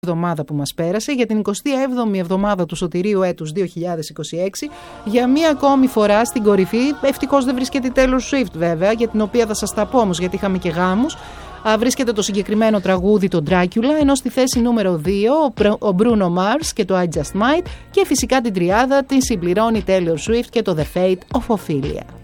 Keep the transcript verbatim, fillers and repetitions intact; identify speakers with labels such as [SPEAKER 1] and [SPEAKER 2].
[SPEAKER 1] εβδομάδα που μας πέρασε, για την εικοστή έβδομη εβδομάδα του σωτηρίου έτους δύο χιλιάδες είκοσι έξι, για μία ακόμη φορά στην κορυφή. Ευτυχώς δεν βρίσκεται η Taylor Swift βέβαια, για την οποία θα σας τα πω όμως, γιατί είχαμε και γάμους. Βρίσκεται το συγκεκριμένο τραγούδι, το Dracula, ενώ στη θέση νούμερο δύο ο Bruno Mars και το I Just Might, και φυσικά την τριάδα την συμπληρώνει Taylor Swift και το The Fate of Ophelia.